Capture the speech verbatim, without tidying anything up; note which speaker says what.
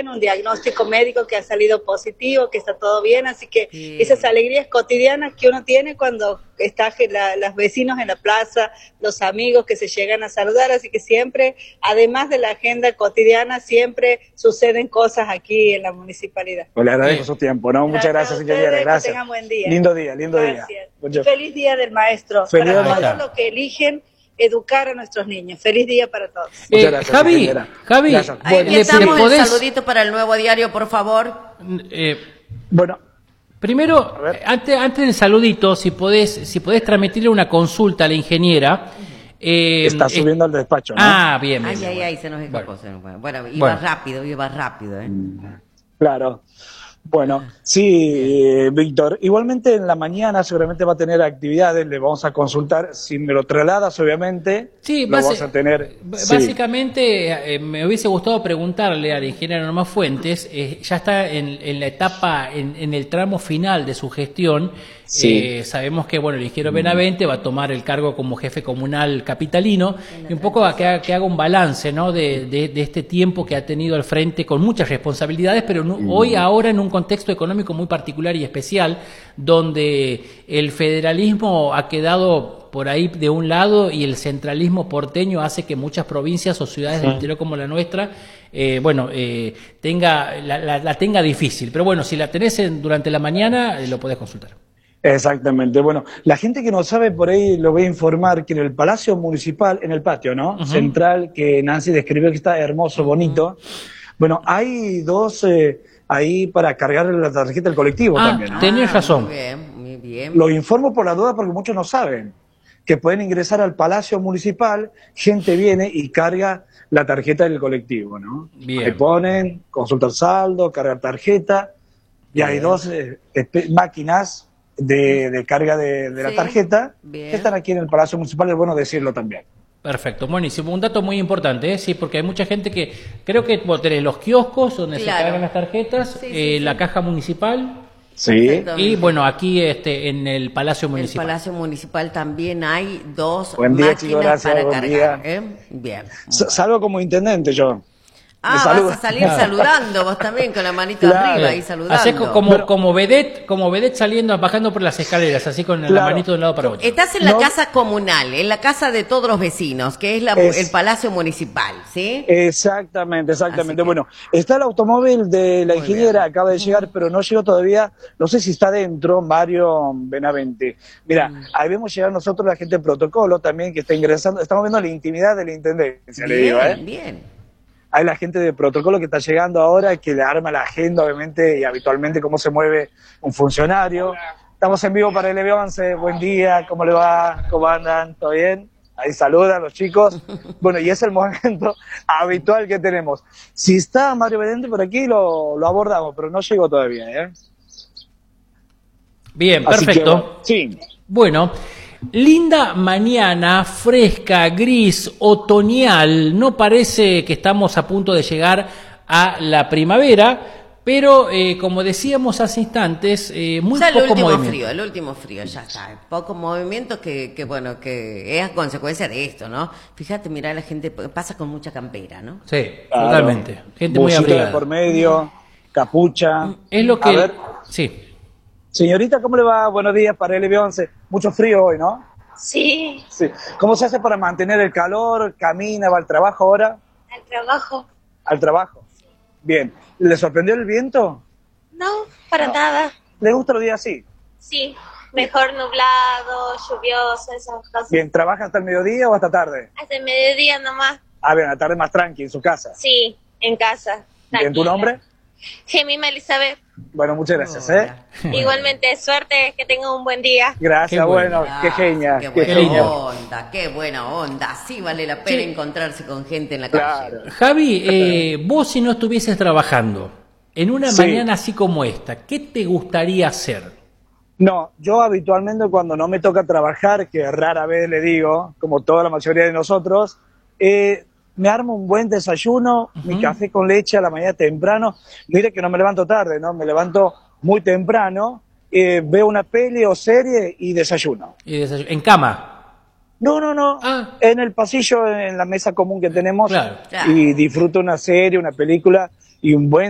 Speaker 1: bien, un diagnóstico médico que ha salido positivo, que está todo bien, así que sí. Esas alegrías cotidianas que uno tiene cuando está la, los vecinos en la plaza, los amigos que se llegan a saludar, así que siempre, además de la agenda cotidiana, siempre suceden cosas aquí en la municipalidad.
Speaker 2: Pues le agradezco su tiempo, ¿no? Muchas gracias, ingeniera, gracias.
Speaker 1: Que tengan buen día.
Speaker 2: Lindo día, lindo
Speaker 1: gracias.
Speaker 2: día.
Speaker 1: Y feliz día del maestro,
Speaker 2: feliz
Speaker 1: para
Speaker 2: día.
Speaker 1: todos los que eligen educar a nuestros niños. Feliz día para todos.
Speaker 3: Eh, gracias, Javi, Javi,
Speaker 4: Ahí bueno, estamos, el podés... saludito para el nuevo diario, por favor.
Speaker 3: Eh,
Speaker 2: bueno,
Speaker 3: primero, antes, antes del saludito, si podés, si podés transmitirle una consulta a la ingeniera.
Speaker 2: Eh, Está subiendo eh, al despacho, ¿no?
Speaker 3: Ah, bien, bien.
Speaker 4: Ay,
Speaker 3: bien,
Speaker 4: ay,
Speaker 3: bueno.
Speaker 4: ay, se nos escapó. Bueno, bueno iba bueno. rápido, iba rápido, ¿eh?
Speaker 2: Claro. Bueno, sí, eh, Víctor. Igualmente en la mañana seguramente va a tener actividades, le vamos a consultar. Si me lo trasladas, obviamente,
Speaker 3: sí,
Speaker 2: lo vamos a tener.
Speaker 3: Básicamente, sí. eh, me hubiese gustado preguntarle al ingeniero Norma Fuentes, eh, ya está en, en la etapa, en, en el tramo final de su gestión. Sí. Eh, sabemos que bueno, el ingeniero Benavente va a tomar el cargo como jefe comunal capitalino y un poco a que, haga, que haga un balance, ¿no? de, de, de este tiempo que ha tenido al frente con muchas responsabilidades, pero no, hoy ahora en un contexto económico muy particular y especial, donde el federalismo ha quedado por ahí de un lado y el centralismo porteño hace que muchas provincias o ciudades del interior como la nuestra Eh, bueno, eh, tenga la, la, la tenga difícil. Pero bueno, si la tenés en, durante la mañana, eh, lo podés consultar.
Speaker 2: Exactamente. Bueno, la gente que no sabe por ahí lo voy a informar que en el Palacio Municipal, en el patio, ¿no? Uh-huh. Central, que Nancy describió que está hermoso, bonito. Bueno, hay dos eh, ahí para cargar la tarjeta del colectivo
Speaker 3: ah,
Speaker 2: también, ¿no?
Speaker 3: Tenés razón.
Speaker 4: Muy bien, muy bien.
Speaker 2: Lo informo por la duda porque muchos no saben que pueden ingresar al Palacio Municipal, gente viene y carga la tarjeta del colectivo, ¿no?
Speaker 3: Bien.
Speaker 2: Ahí ponen, consultar saldo, cargar tarjeta, y bien. Hay dos eh, máquinas de, de carga de, de sí. la tarjeta bien. Que están aquí en el Palacio Municipal, es bueno decirlo también.
Speaker 3: Perfecto, buenísimo. Un dato muy importante, ¿eh? Sí, porque hay mucha gente que, creo que vos tenés los kioscos donde claro. se cargan las tarjetas, sí, sí, eh, sí. la caja municipal.
Speaker 2: Sí.
Speaker 3: Y bueno, aquí este en el Palacio Municipal.
Speaker 4: En el Palacio Municipal también hay dos
Speaker 2: buen día,
Speaker 4: máquinas
Speaker 2: chicos, gracias,
Speaker 4: para
Speaker 2: buen
Speaker 4: cargar.
Speaker 2: Día.
Speaker 4: ¿eh? Bien.
Speaker 2: Salgo como intendente yo.
Speaker 4: Ah, vas a salir claro. saludando vos también con la manito claro. arriba ahí saludando.
Speaker 3: Hacés como, Pero, como vedette, como vedette saliendo, bajando por las escaleras, así con claro. la manito de un lado para otro.
Speaker 4: Estás en la no. casa comunal, en la casa de todos los vecinos, que es, la, es el Palacio Municipal, ¿sí?
Speaker 2: Exactamente, exactamente. Bueno, está el automóvil de la Muy ingeniera, bien. Acaba de llegar, pero no llegó todavía, no sé si está dentro, Mario Benavente. Mira, mm. ahí vemos llegar nosotros la gente de protocolo también que está ingresando, estamos viendo la intimidad de la intendencia,
Speaker 4: bien,
Speaker 2: le digo, ¿eh?
Speaker 4: Bien.
Speaker 2: Hay la gente de protocolo que está llegando ahora, que le arma la agenda, obviamente, y habitualmente cómo se mueve un funcionario. Hola. Estamos en vivo para el L once. Buen día, ¿cómo le va? ¿Cómo andan? ¿Todo bien? Ahí saludan los chicos. Bueno, y es el momento habitual que tenemos. Si está Mario Benavente por aquí, lo, lo abordamos, pero no llegó todavía, ¿eh?
Speaker 3: Bien, perfecto.
Speaker 2: Que, sí.
Speaker 3: Bueno. Linda mañana, fresca, gris, otoñal. No parece que estamos a punto de llegar a la primavera, pero eh, como decíamos hace instantes, eh, muy
Speaker 4: ya
Speaker 3: poco
Speaker 4: el último
Speaker 3: movimiento.
Speaker 4: frío, el último frío, ya está. Poco movimiento que, que bueno, que es a consecuencia de esto, ¿no? Fíjate, mira, la gente pasa con mucha campera, ¿no?
Speaker 3: Sí,
Speaker 2: claro.
Speaker 3: Totalmente. Gente
Speaker 2: Busita
Speaker 3: muy abrigada.
Speaker 2: Por medio, capucha.
Speaker 3: Es lo que...
Speaker 2: A ver.
Speaker 3: Sí.
Speaker 2: Señorita, ¿cómo le va? Buenos días para el L once. Mucho frío hoy, ¿no?
Speaker 1: Sí.
Speaker 2: Sí. ¿Cómo se hace para mantener el calor? ¿Camina? ¿Va al trabajo ahora?
Speaker 1: Al trabajo.
Speaker 2: ¿Al trabajo? Sí. Bien. ¿Le sorprendió el viento?
Speaker 1: No, para no. nada.
Speaker 2: ¿Le gusta los días así?
Speaker 1: Sí. Mejor nublado, lluvioso, esas cosas.
Speaker 2: Bien. ¿Trabaja hasta el mediodía o hasta tarde?
Speaker 1: Hasta el mediodía nomás.
Speaker 2: Ah, bien. A la tarde más tranqui, en su casa.
Speaker 1: Sí, en casa.
Speaker 2: ¿En tu nombre?
Speaker 1: Gemima Elizabeth.
Speaker 2: Bueno, muchas gracias, ¿eh?
Speaker 1: Igualmente, suerte, que tengan un buen día.
Speaker 2: Gracias,
Speaker 3: qué
Speaker 2: bueno,
Speaker 4: gracias,
Speaker 2: qué genia.
Speaker 4: Qué
Speaker 2: buena
Speaker 4: qué onda, qué buena onda. Sí vale la pena sí. encontrarse con gente en la calle.
Speaker 3: Claro. Javi, eh, vos si no estuvieses trabajando en una sí. mañana así como esta, ¿qué te gustaría hacer?
Speaker 2: No, yo habitualmente cuando no me toca trabajar, que rara vez le digo, como toda la mayoría de nosotros, eh, me armo un buen desayuno, uh-huh. mi café con leche a la mañana temprano. Mire que no me levanto tarde, ¿no? Me levanto muy temprano, eh, veo una peli o serie y desayuno.
Speaker 3: ¿Y desayuno? ¿En cama?
Speaker 2: No, no, no.
Speaker 3: Ah.
Speaker 2: En el pasillo, en la mesa común que tenemos.
Speaker 3: Claro.
Speaker 2: Y disfruto una serie, una película y un buen